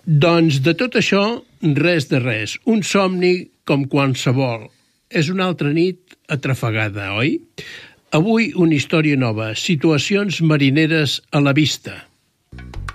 Doncs de tot això, res de res. Un somni com qualsevol. És una altra nit atrafegada, oi? Avui una història nova, situacions marineres a la vista.